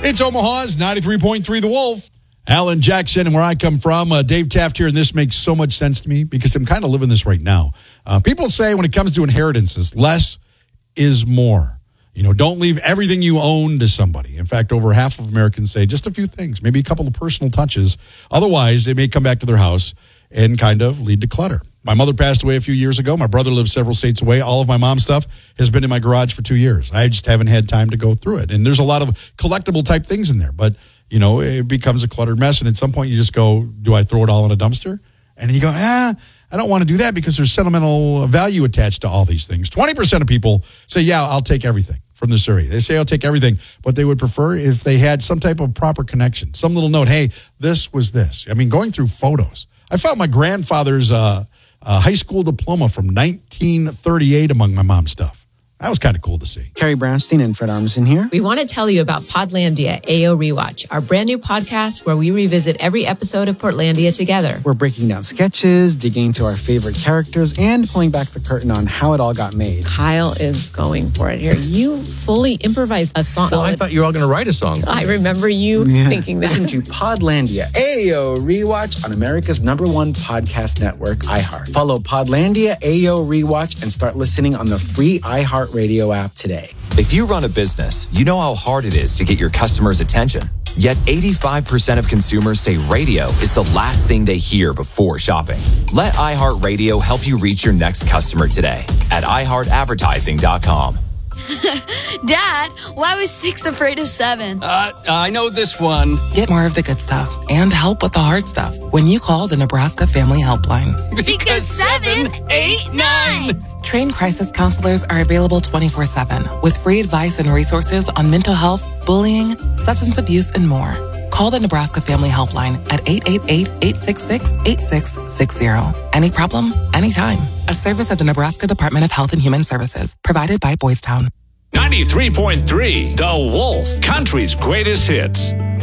It's Omaha's 93.3 The Wolf. Alan Jackson, and where I come from, Dave Taft here, and this makes so much sense to me because I'm kind of living this right now. People say when it comes to inheritances, less is more. You know, don't leave everything you own to somebody. In fact, over half of Americans say just a few things, maybe a couple of personal touches. Otherwise, they may come back to their house and kind of lead to clutter. My mother passed away a few years ago. My brother lives several states away. All of my mom's stuff has been in my garage for 2 years. I just haven't had time to go through it. And there's a lot of collectible type things in there. But, you know, it becomes a cluttered mess. And at some point you just go, do I throw it all in a dumpster? And you go, I don't want to do that because there's sentimental value attached to all these things. 20% of people say, yeah, I'll take everything from this area. They say I'll take everything. But they would prefer if they had some type of proper connection, some little note, hey, this was this. I mean, going through photos. I found my grandfather's high school diploma from 1938 among my mom's stuff. That was kind of cool to see. Carrie Brownstein and Fred Armisen here. We want to tell you about Podlandia AO Rewatch, our brand new podcast where we revisit every episode of Portlandia together. We're breaking down sketches, digging into our favorite characters, and pulling back the curtain on how it all got made. Kyle is going for it here. You fully improvised a song. Well, I thought you were all going to write a song. I remember you thinking that. Listen to Podlandia AO Rewatch on America's #1 podcast network, iHeart. Follow Podlandia AO Rewatch and start listening on the free iHeart Radio app today. If you run a business, you know how hard it is to get your customers' attention. Yet 85% of consumers say radio is the last thing they hear before shopping. Let iHeartRadio help you reach your next customer today at iHeartAdvertising.com. Dad, why was 6 afraid of 7? I know this one. Get more of the good stuff and help with the hard stuff when you call the Nebraska Family Helpline. Because 7, 8, 9. Trained crisis counselors are available 24/7 with free advice and resources on mental health, bullying, substance abuse, and more. Call the Nebraska Family Helpline at 888-866-8660. Any problem, anytime. A service of the Nebraska Department of Health and Human Services, provided by Boys Town. 93.3 The Wolf, country's greatest hits.